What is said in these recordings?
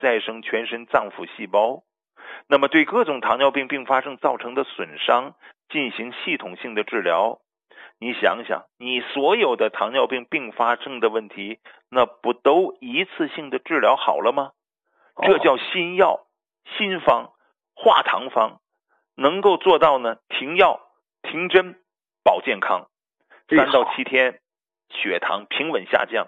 再生全身脏腑细胞，那么对各种糖尿病并发症造成的损伤进行系统性的治疗。你想想，你所有的糖尿病并发症的问题，那不都一次性的治疗好了吗？这叫新药、新方、化糖方，能够做到呢停药、停针、保健康。3到7天血糖平稳下降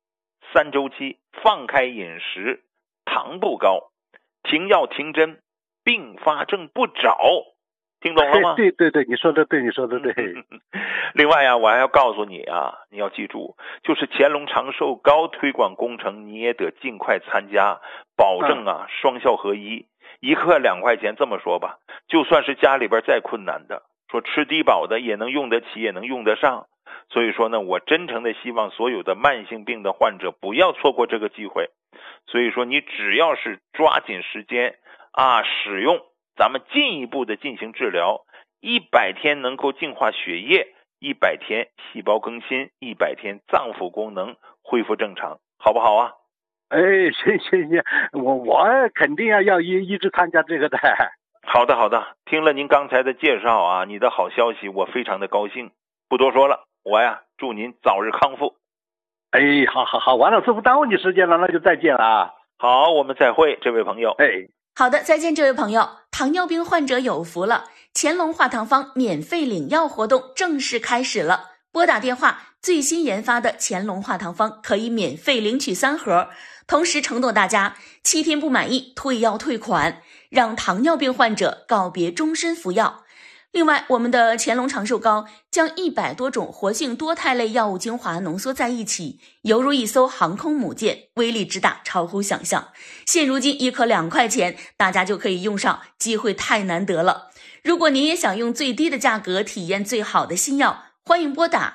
，3周期放开饮食，糖不高，停药停针，并发症不找。听懂了吗？ 对，你说的对，你说的对。 另外啊，我还要告诉你啊，你要记住，就是乾隆长寿膏推广工程，你也得尽快参加，保证啊双效合一。1克2块钱，这么说吧，就算是家里边再困难的，说吃低保的也能用得起，也能用得上。所以说呢，我真诚的希望所有的慢性病的患者不要错过这个机会。所以说你只要是抓紧时间啊使用，咱们进一步的进行治疗，100天能够净化血液，100天细胞更新，100天脏腑功能恢复正常，好不好啊？ 行，我肯定要一直参加这个的。 好的，听了您刚才的介绍啊，你的好消息我非常的高兴，不多说了，我呀祝您早日康复。 好，王老师不耽误你时间了，那就再见了啊。 好，我们再会，这位朋友。 好的，再见，这位朋友。糖尿病患者有福了，乾隆化糖方免费领药活动正式开始了。拨打电话，最新研发的乾隆化糖方可以免费领取3盒，同时承诺大家7天不满意退药退款，让糖尿病患者告别终身服药。另外，我们的乾隆长寿膏将100多种活性多肽类药物精华浓缩在一起，犹如一艘航空母舰，威力之大超乎想象。现如今1克2块钱，大家就可以用上，机会太难得了。如果您也想用最低的价格体验最好的新药，欢迎拨打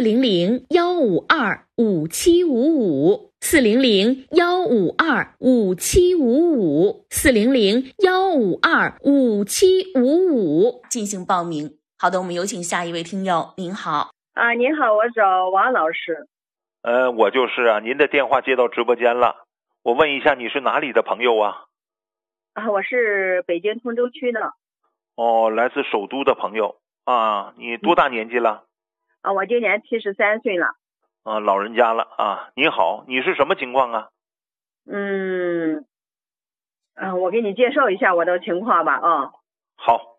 400-152-5755 400-152-5755 400-152-5755进行报名。好的，我们有请下一位听友。您好啊，您好，我找王老师。 我就是啊，您的电话接到直播间了，我问一下你是哪里的朋友啊？ 我是北京通州区的。 来自首都的朋友啊，你多大年纪了？ 我今年73岁了。 老人家了啊。你好，你是什么情况啊？ 我给你介绍一下我的情况吧啊。 好。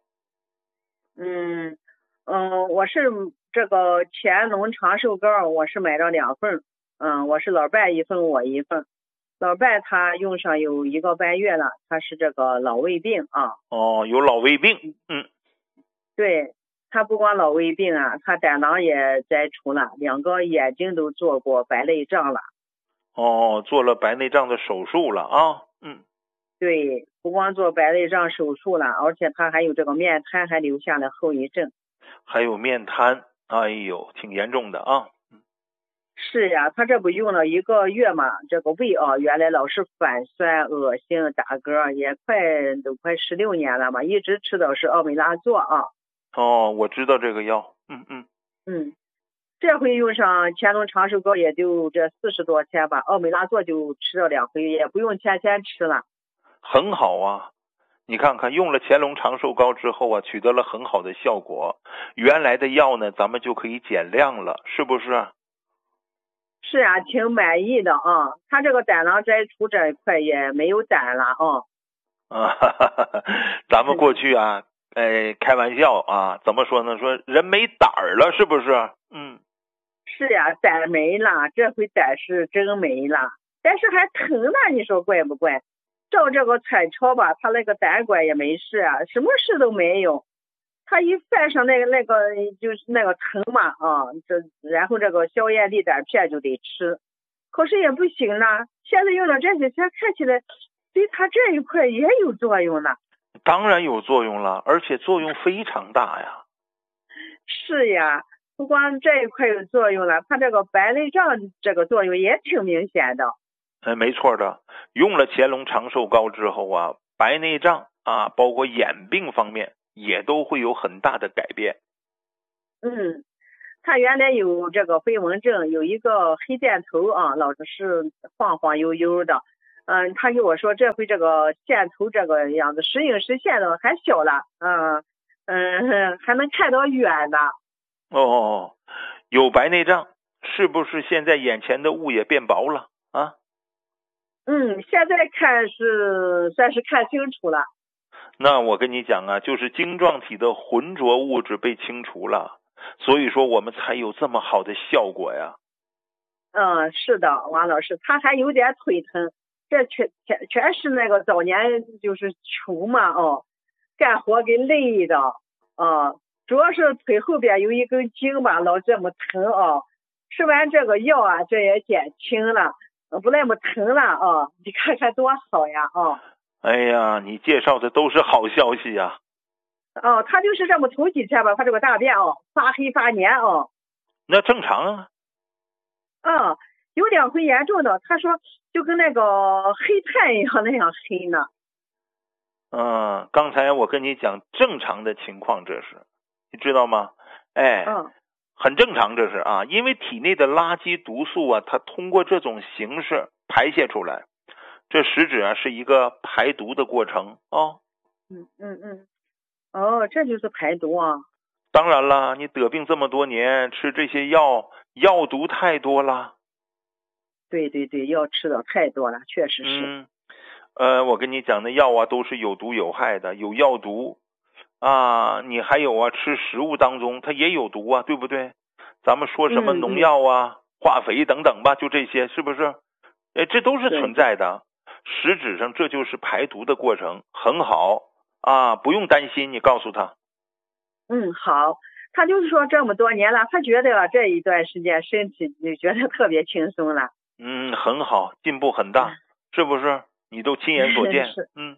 我是这个乾隆长寿膏，我是买了2份。我是老伴1份，我1份。老伴他用上有1个半月了，他是这个老胃病啊。 有老胃病。 对，他不光老胃病啊，他胆囊也摘除了，2个眼睛都做过白内障了。 做了白内障的手术了啊。 对，不光做白内障手术了，而且他还有这个面瘫，还留下了后遗症。 还有面瘫，哎呦，挺严重的啊。 是呀，他这不用了1个月嘛，这个胃原来老是反酸、恶心、打嗝，都快16年了嘛，一直吃的是奥美拉唑啊。 我知道这个药。 这回用上乾隆长寿膏也就这40多天吧，奥美拉唑就吃了2回，也不用天天吃了。 很好啊，你看看用了乾隆长寿膏之后啊，取得了很好的效果。原来的药呢，咱们就可以减量了，是不是？ 是啊，挺满意的啊。他这个胆囊摘除这一块也没有胆了啊。 咱们过去啊，开玩笑啊，怎么说呢？说人没胆儿了，是不是？ 是呀，胆没了，这回胆是真没了，但是还疼呢，你说怪不怪？照这个彩超吧，他那个胆管也没事啊，什么事都没有。他一犯上那个就是那个疼嘛然后这个消炎利胆片就得吃，可是也不行了。现在用了这些天，看起来对他这一块也有作用了。 当然有作用了，而且作用非常大呀。 是呀，不光这一块有作用了，他这个白内障这个作用也挺明显的。 没错的，用了乾隆长寿膏之后啊，白内障啊，包括眼病方面也都会有很大的改变。 他原来有这个飞蚊症，有一个黑箭头啊，老是晃晃悠悠的。 他给我说这回这个线头这个样子，时隐时现的还小了，还能看到远呢。 哦，有白内障，是不是现在眼前的雾也变薄了啊？ 现在看是算是看清楚了。 那我跟你讲啊，就是晶状体的浑浊物质被清除了，所以说我们才有这么好的效果呀。 是的，王老师，他还有点腿疼，这全是那个早年就是穷嘛，干活给累的，主要是腿后边有一根筋吧，老这么疼吃完这个药啊，这也减轻了，不那么疼了你看看多好呀哎呀，你介绍的都是好消息呀。 他就是这么头几天吧，他这个大便发黑发黏那正常啊。 有两回严重的，他说就跟那个黑炭一样那样黑呢。 刚才我跟你讲正常的情况，这是你知道吗？很正常，这是啊，因为体内的垃圾毒素啊，它通过这种形式排泄出来，这实质啊是一个排毒的过程这就是排毒啊。 当然了，你得病这么多年，吃这些药毒太多了。 对，药吃的太多了，确实是。 我跟你讲的药啊，都是有毒有害的，有药毒啊，你还有啊，吃食物当中它也有毒啊，对不对？咱们说什么农药啊、化肥等等吧，就这些，是不是？这都是存在的。实质上这就是排毒的过程，很好啊，不用担心，你告诉他。 好，他就是说这么多年了，他觉得这一段时间身体就觉得特别轻松了。 很好，进步很大，是不是？你都亲眼所见。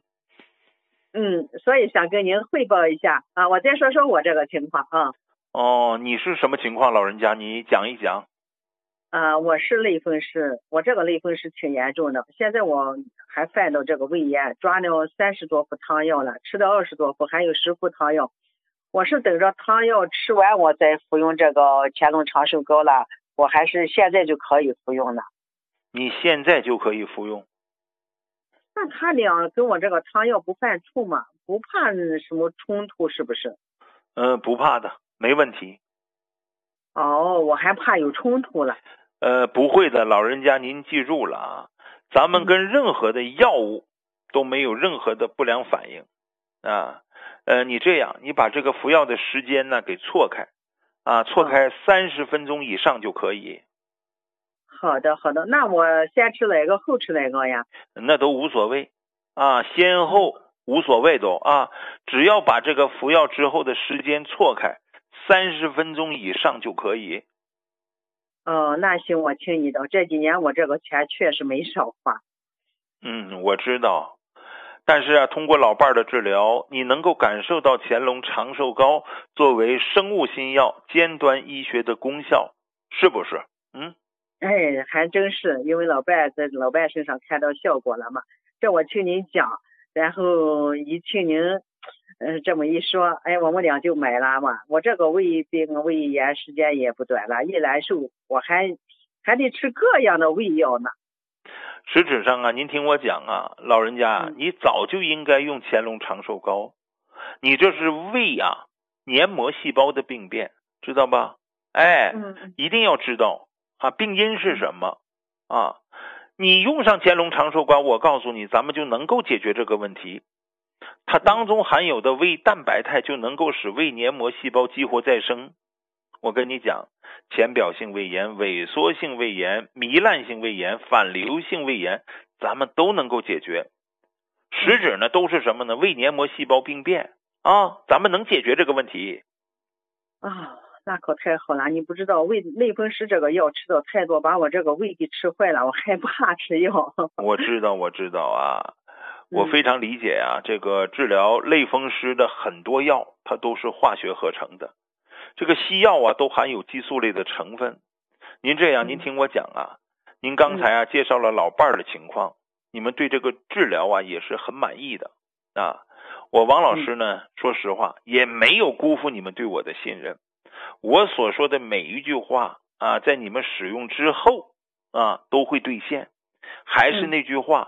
所以想跟您汇报一下啊，我再说说我这个情况你是什么情况，老人家？你讲一讲。 我是类风湿，我这个类风湿挺严重的，现在我还犯到这个胃炎，抓了30多副汤药了，吃了20多副，还有10副汤药。我是等着汤药吃完我再服用这个乾隆长寿膏了，我还是现在就可以服用了。 你现在就可以服用？ 那他俩跟我这个汤药不犯冲嘛，不怕什么冲突是不是？ 不怕的，没问题。 我还怕有冲突了。 不会的，老人家您记住了啊，咱们跟任何的药物都没有任何的不良反应啊。你这样，你把这个服药的时间呢给错开错开30分钟以上就可以。 好的，那我先吃哪个后吃哪个呀？ 那都无所谓先后无所谓都只要把这个服药之后的时间错开30分钟以上就可以。 那行，我听你的。这几年我这个钱确实没少花。 我知道，但是通过老伴儿的治疗，你能够感受到乾隆长寿膏作为生物新药尖端医学的功效，是不是？ 还真是，因为老伴在老伴身上看到效果了嘛。这我听您讲，然后一听您这么一说，我们俩就买了嘛。我这个胃病胃炎时间也不短了，一难受我还得吃各样的胃药呢。 实质上您听我讲老人家你早就应该用乾隆长寿膏，你这是胃黏膜细胞的病变，知道吧？一定要知道病因是什么你用上乾隆长寿膏，我告诉你，咱们就能够解决这个问题。它当中含有的胃蛋白肽就能够使胃黏膜细胞激活再生。我跟你讲，浅表性胃炎、萎缩性胃炎、糜烂性胃炎、反流性胃炎，咱们都能够解决。实质呢都是什么呢？胃黏膜细胞病变咱们能解决这个问题。 那可太好了！你不知道类风湿这个药吃的太多，把我这个胃给吃坏了，我害怕吃药。 我知道我非常理解这个治疗类风湿的很多药它都是化学合成的，这个西药都含有激素类的成分。您这样您听我讲您刚才介绍了老伴儿的情况，你们对这个治疗也是很满意的我王老师呢说实话也没有辜负你们对我的信任。我所说的每一句话在你们使用之后都会兑现。还是那句话，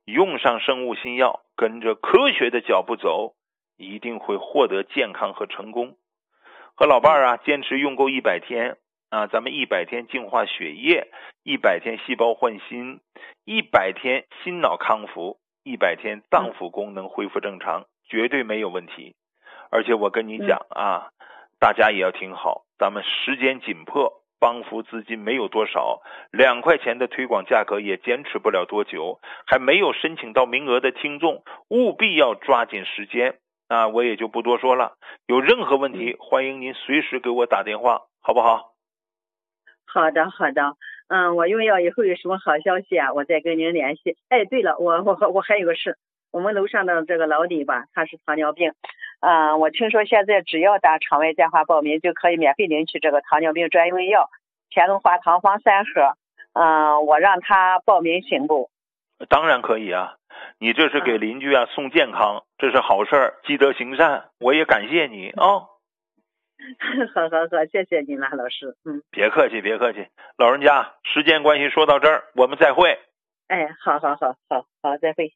用上生物新药，跟着科学的脚步走，一定会获得健康和成功。和老伴儿啊，坚持用够100天啊，咱们100天净化血液，100天细胞换新，100天心脑康复，100天脏腑功能恢复正常，绝对没有问题。而且我跟你讲啊，大家也要听好，咱们时间紧迫，帮扶资金没有多少，2块钱的推广价格也坚持不了多久，还没有申请到名额的听众，务必要抓紧时间啊！我也就不多说了，有任何问题，欢迎您随时给我打电话，好不好？ 好的，好的。我用药以后有什么好消息啊，我再跟您联系。哎，对了，我还有个事，我们楼上的这个老李吧，他是糖尿病。我听说现在只要打场外电话报名，就可以免费领取这个糖尿病专用药乾隆化糖方3盒。我让他报名行不？ 当然可以啊，你这是给邻居啊送健康，这是好事儿，积德行善，我也感谢你啊。 好，谢谢您了，老师。 别客气，老人家，时间关系说到这儿，我们再会。 哎，好，再会。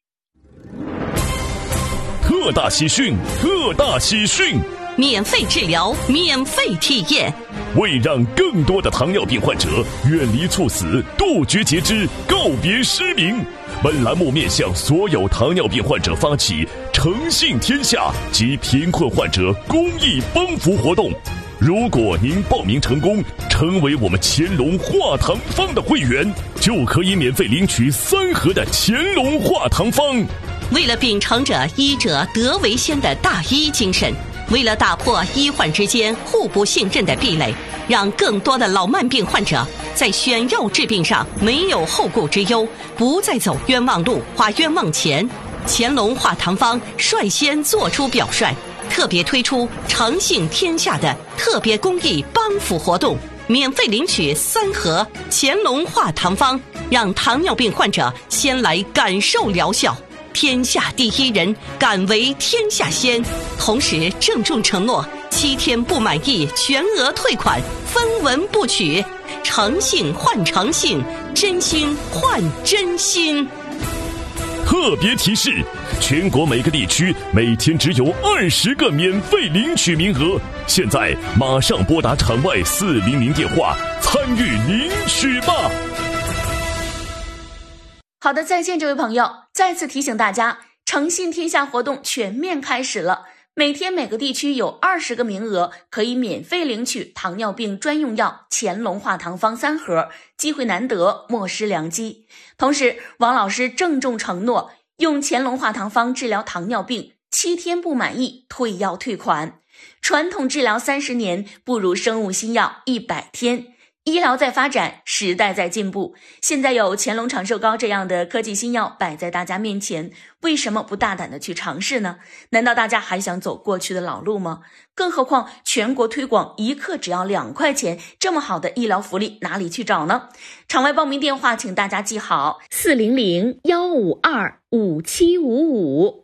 特大喜讯！ 免费治疗，免费体验。 为让更多的糖尿病患者远离猝死，杜绝截肢，告别失明，本栏目面向所有糖尿病患者发起诚信天下及贫困患者公益帮扶活动。如果您报名成功，成为我们乾隆化糖方的会员，就可以免费领取3盒的乾隆化糖方。 为了秉承着医者德为先的大医精神，为了打破医患之间互不信任的壁垒，让更多的老慢病患者在选药治病上没有后顾之忧，不再走冤枉路花冤枉钱，乾隆化糖方率先做出表率，特别推出诚信天下的特别公益帮扶活动，免费领取3盒乾隆化糖方，让糖尿病患者先来感受疗效。天下第一人，敢为天下先。同时郑重承诺7天不满意全额退款，分文不取。诚信换诚信，真心换真心。 特别提示：全国每个地区每天只有20个免费领取名额，现在马上拨打场外400电话参与领取吧。 好的，再见这位朋友，再次提醒大家，诚信天下活动全面开始了，每天每个地区有20个名额，可以免费领取糖尿病专用药乾隆化糖方3盒，机会难得，莫失良机。同时，王老师郑重承诺，用乾隆化糖方治疗糖尿病，7天不满意退药退款。传统治疗30年，不如生物新药100天。医疗在发展，时代在进步，现在有乾隆长寿膏这样的科技新药摆在大家面前，为什么不大胆的去尝试呢？难道大家还想走过去的老路吗？更何况全国推广1克只要2块钱，这么好的医疗福利哪里去找呢？场外报名电话请大家记好，400-152-5755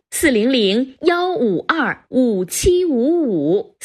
400-152-5755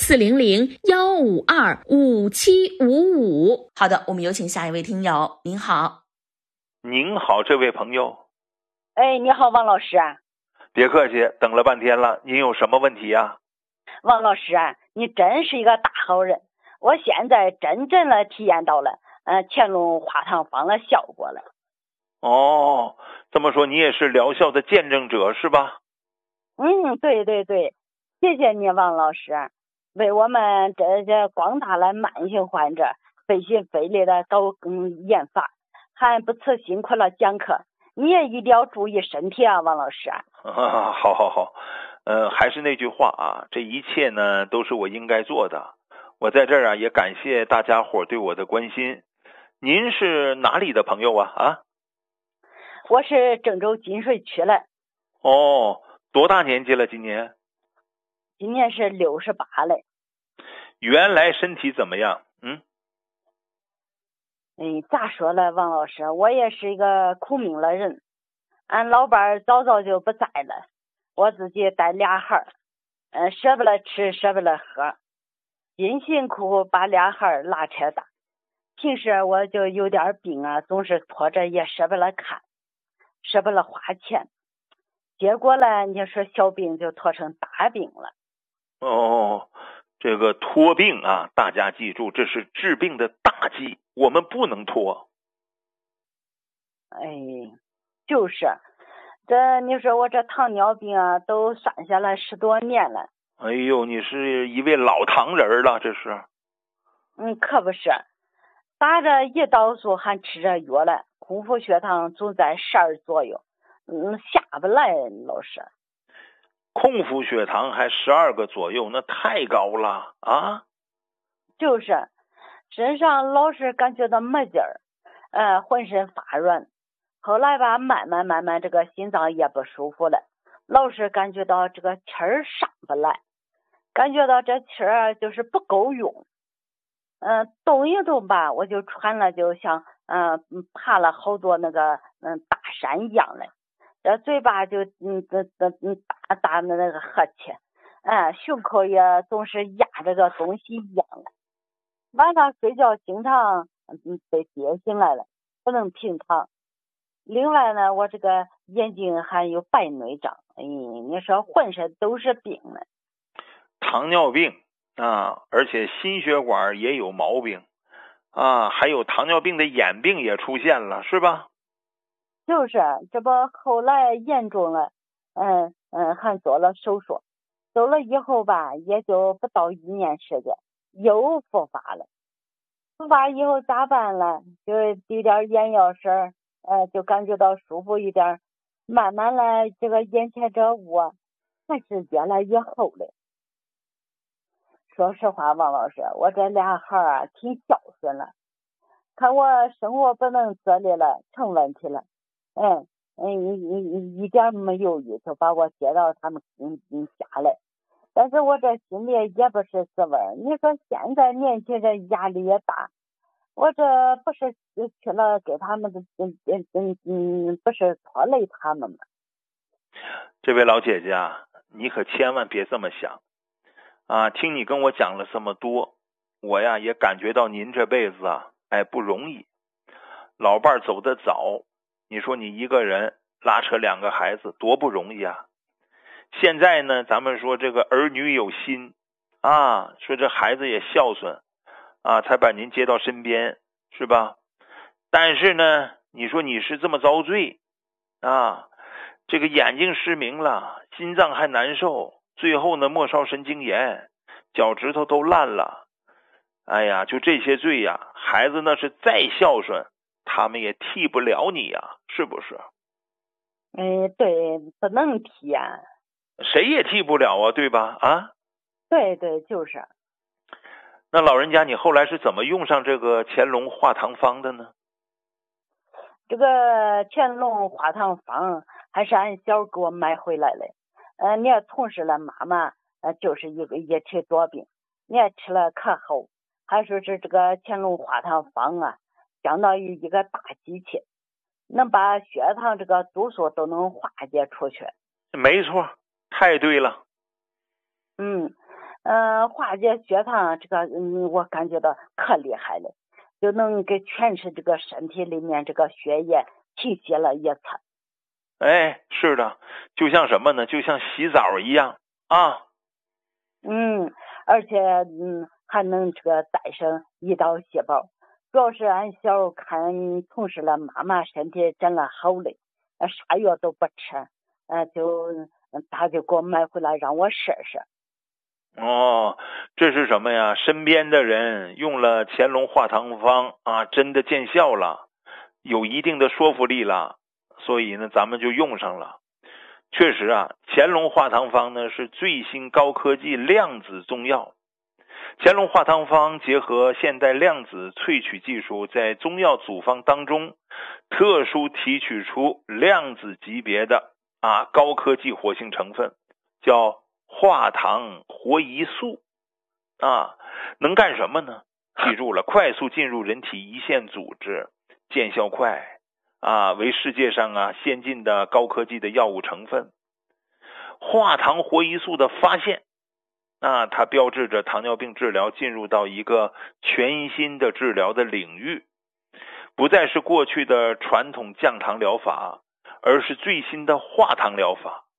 400-152-5755。好的，我们有请下一位听友。您好。 您好，这位朋友。 哎，你好，王老师啊。 别客气，等了半天了，您有什么问题啊？ 王老师啊，你真是一个大好人，我现在真正的体验到了乾隆化糖方的效果了。 哦，这么说你也是疗效的见证者是吧？ 对，谢谢你王老师，为我们这广大的慢性患者费心费力的搞研发，还不辞辛苦了讲课，你也一定要注意身体啊，王老师。 好，还是那句话啊，这一切呢都是我应该做的。我在这儿啊也感谢大家伙对我的关心。您是哪里的朋友啊？ 我是郑州金水区的。 哦，多大年纪了今年？ 今年是68了。 原来身体怎么样？ 咋说呢，王老师，我也是一个苦命的人，俺老伴儿早就不在了，我自己带俩孩儿，舍不得吃舍不得喝，辛辛苦苦把俩孩儿拉扯大，平时我就有点病啊，总是拖着也舍不得看，舍不得花钱， 结果呢，你说小病就拖成大病了。 哦，这个拖病啊，大家记住，这是治病的大忌，我们不能拖。 哎，就是这，你说我这糖尿病啊，都算下来10多年了。 哎呦，你是一位老糖人了，这是。 可不是，打着胰岛素还吃着药了，空腹血糖总在12左右，下不来，老师。 空腹血糖还12个左右，那太高了啊！ 就是身上老是感觉到没劲儿，浑身发软。后来吧，慢慢这个心脏也不舒服了，老是感觉到这个气儿上不来，感觉到这气儿就是不够用。动一动吧，我就喘了，就像爬了好多那个大山一样的，这嘴巴就大的那个呵气，胸口也总是压着个东西一样的。晚上睡觉经常被憋醒来了，不能平躺。另外呢，我这个眼睛还有白内障，你说浑身都是病了。 糖尿病啊，而且心血管也有毛病啊，还有糖尿病的眼病也出现了，是吧？ 就是这不后来严重了，还做了手术，做了以后吧，也就不到1年时间又复发了。复发以后咋办了？就滴点眼药水，就感觉到舒服一点，慢慢的这个眼前这雾还是越来越厚了。说实话，王老师，我这俩孩儿啊挺孝顺了，看我生活不能自理了，成问题了，一点没犹豫就把我接到他们家来。但是我这心里也不是滋味。你说现在年轻人压力也大，我这不是去了给他们的不是拖累他们吗？ 这位老姐姐啊，你可千万别这么想啊！听你跟我讲了这么多，我呀也感觉到您这辈子啊，不容易。老伴儿走得早，你说你一个人拉扯2个孩子多不容易啊！现在呢，咱们说这个儿女有心啊，说这孩子也孝顺啊，才把您接到身边，是吧？但是呢，你说你是这么遭罪啊，这个眼睛失明了，心脏还难受，最后呢末梢神经炎，脚趾头都烂了。哎呀，就这些罪呀，孩子那是再孝顺，他们也替不了你呀，是不是？ 对，不能替啊。 谁也替不了啊，对吧？啊， 对，就是。 那老人家，你后来是怎么用上这个乾隆化糖方的呢？ 这个乾隆化糖方还是俺小给我买回来的。你也从事了妈妈，就是一个液体多病，你也吃了可好，还说是这个乾隆化糖方啊，相当于一个大机器，能把血糖这个毒素都能化解出去。 没错，太对了。 化解血糖这个，我感觉到可厉害了，就能给全身这个身体里面这个血液清洗了一层。 是的，就像什么呢？就像洗澡一样啊。 而且还能这个再生胰岛细胞。主要是俺小看从事了妈妈身体真的好嘞，啥药都不吃，他就给我买回来让我试试。 这是什么呀？身边的人用了乾隆化糖方啊，真的见效了，有一定的说服力了，所以呢咱们就用上了。确实啊，乾隆化糖方呢是最新高科技量子中药。乾隆化糖方结合现代量子萃取技术，在中药组方当中特殊提取出量子级别的高科技活性成分，叫化糖活胰素能干什么呢？记住了，快速进入人体一线组织，见效快为世界上先进的高科技的药物成分。化糖活胰素的发现它标志着糖尿病治疗进入到一个全新的治疗的领域，不再是过去的传统降糖疗法，而是最新的化糖疗法。